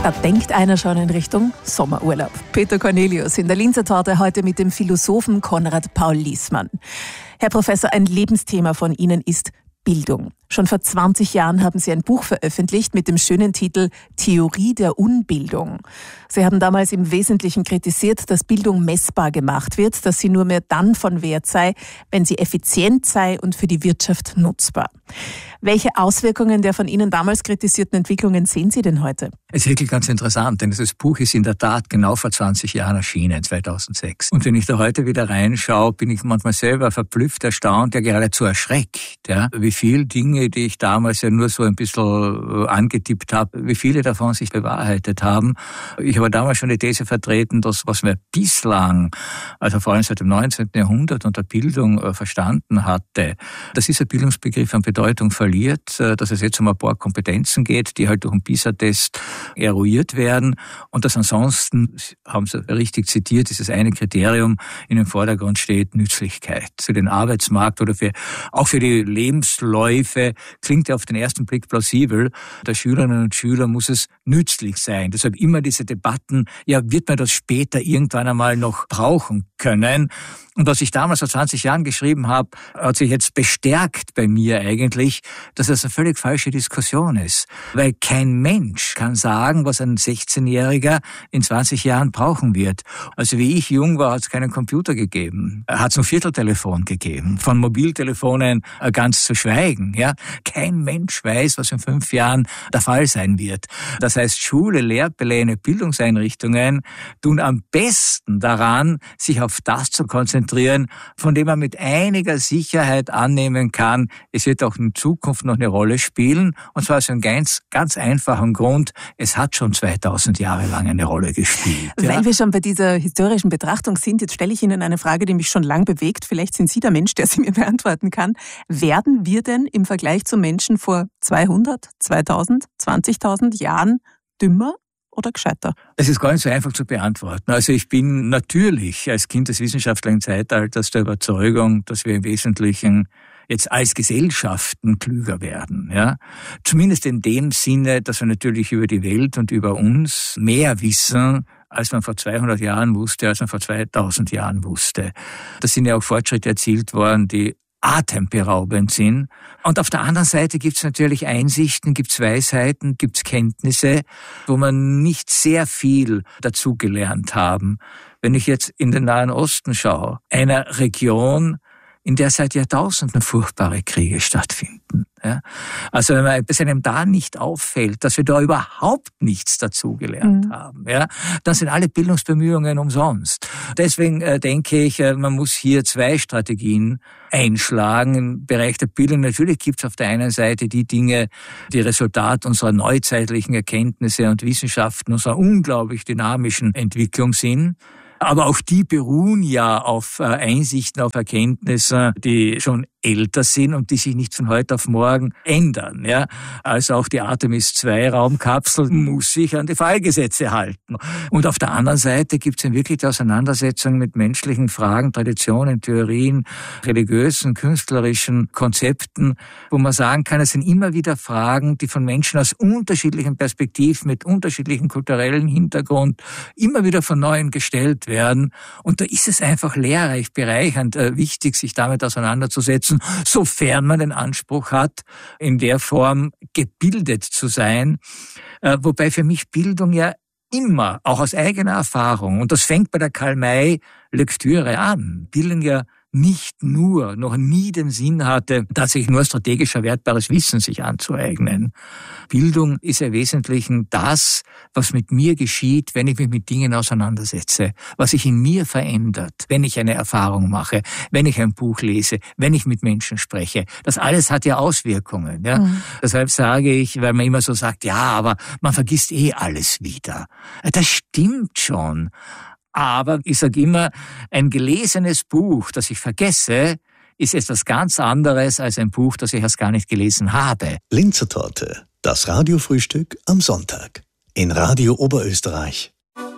Da denkt einer schon in Richtung Sommerurlaub. Peter Cornelius in der Linzer Torte heute mit dem Philosophen Konrad Paul Liessmann. Herr Professor, ein Lebensthema von Ihnen ist Bildung. Schon vor 20 Jahren haben Sie ein Buch veröffentlicht mit dem schönen Titel Theorie der Unbildung. Sie haben damals im Wesentlichen kritisiert, dass Bildung messbar gemacht wird, dass sie nur mehr dann von Wert sei, wenn sie effizient sei und für die Wirtschaft nutzbar. Welche Auswirkungen der von Ihnen damals kritisierten Entwicklungen sehen Sie denn heute? Es ist wirklich ganz interessant, denn dieses Buch ist in der Tat genau vor 20 Jahren erschienen, 2006. Und wenn ich da heute wieder reinschaue, bin ich manchmal selber verblüfft, erstaunt, ja geradezu erschreckt, ja, wie viele Dinge, die ich damals ja nur so ein bisschen angetippt habe, wie viele davon sich bewahrheitet haben. Ich habe damals schon die These vertreten, dass was wir bislang, also vor allem seit dem 19. Jahrhundert unter Bildung verstanden hatte, dass dieser Bildungsbegriff an Bedeutung verliert, dass es jetzt um ein paar Kompetenzen geht, die halt durch einen PISA-Test eruiert werden und dass ansonsten, haben Sie richtig zitiert, dieses eine Kriterium in den Vordergrund steht, Nützlichkeit. Für den Arbeitsmarkt oder auch für die Lebensläufe klingt ja auf den ersten Blick plausibel. Der Schülerinnen und Schüler muss es nützlich sein. Deshalb immer diese Debatten, ja, wird man das später irgendwann einmal noch brauchen können? Und was ich damals vor 20 Jahren geschrieben habe, hat sich jetzt bestärkt bei mir eigentlich, dass das eine völlig falsche Diskussion ist. Weil kein Mensch kann sagen, was ein 16-Jähriger in 20 Jahren brauchen wird. Also wie ich jung war, hat es keinen Computer gegeben. Hat es ein Vierteltelefon gegeben. Von Mobiltelefonen ganz zu schweigen. Ja, kein Mensch weiß, was in 5 Jahren der Fall sein wird. Das heißt, Schule, Lehrpläne, Bildungseinrichtungen tun am besten daran, sich auf das zu konzentrieren, von dem man mit einiger Sicherheit annehmen kann, es wird auch in Zukunft noch eine Rolle spielen. Und zwar aus einem ganz einfachen Grund, es hat schon 2000 Jahre lang eine Rolle gespielt. Weil wir schon bei dieser historischen Betrachtung sind, jetzt stelle ich Ihnen eine Frage, die mich schon lang bewegt. Vielleicht sind Sie der Mensch, der sie mir beantworten kann. Werden wir denn im Vergleich zu Menschen vor 200, 2000, 20.000 Jahren dümmer oder gescheiter? Es ist gar nicht so einfach zu beantworten. Also ich bin natürlich als Kind des wissenschaftlichen Zeitalters der Überzeugung, dass wir im Wesentlichen jetzt als Gesellschaften klüger werden. Ja? Zumindest in dem Sinne, dass wir natürlich über die Welt und über uns mehr wissen, als man vor 200 Jahren wusste, als man vor 2000 Jahren wusste. Da sind ja auch Fortschritte erzielt worden, die atemberaubend sind. Und auf der anderen Seite gibt es natürlich Einsichten, gibt es Weisheiten, gibt es Kenntnisse, wo man nicht sehr viel dazugelernt haben. Wenn ich jetzt in den Nahen Osten schaue, einer Region, in der seit Jahrtausenden furchtbare Kriege stattfinden. Ja? Also wenn es einem da nicht auffällt, dass wir da überhaupt nichts dazugelernt haben, ja, dann sind alle Bildungsbemühungen umsonst. Deswegen denke ich, man muss hier 2 Strategien einschlagen im Bereich der Bildung. Natürlich gibt es auf der einen Seite die Dinge, die Resultat unserer neuzeitlichen Erkenntnisse und Wissenschaften, unserer unglaublich dynamischen Entwicklung sind. Aber auch die beruhen ja auf Einsichten, auf Erkenntnissen, die schon älter sind und die sich nicht von heute auf morgen ändern. Ja? Also auch die Artemis-2-Raumkapsel muss sich an die Fallgesetze halten. Und auf der anderen Seite gibt es dann wirklich die Auseinandersetzung mit menschlichen Fragen, Traditionen, Theorien, religiösen, künstlerischen Konzepten, wo man sagen kann, es sind immer wieder Fragen, die von Menschen aus unterschiedlichen Perspektiven, mit unterschiedlichen kulturellen Hintergrund immer wieder von Neuem gestellt werden. Und da ist es einfach lehrreich, bereichernd, wichtig, sich damit auseinanderzusetzen, sofern man den Anspruch hat, in der Form gebildet zu sein. Wobei für mich Bildung ja immer, auch aus eigener Erfahrung, und das fängt bei der Karl-May-Lektüre an, Bildung ja nicht nur, noch nie den Sinn hatte, tatsächlich nur strategisch erwertbares Wissen sich anzueignen. Bildung ist im Wesentlichen das, was mit mir geschieht, wenn ich mich mit Dingen auseinandersetze, was sich in mir verändert, wenn ich eine Erfahrung mache, wenn ich ein Buch lese, wenn ich mit Menschen spreche. Das alles hat ja Auswirkungen. Ja? Deshalb sage ich, weil man immer so sagt, ja, aber man vergisst alles wieder. Das stimmt schon. Aber ich sage immer, ein gelesenes Buch, das ich vergesse, ist etwas ganz anderes als ein Buch, das ich erst gar nicht gelesen habe. Linzer Torte, das Radiofrühstück am Sonntag in Radio Oberösterreich.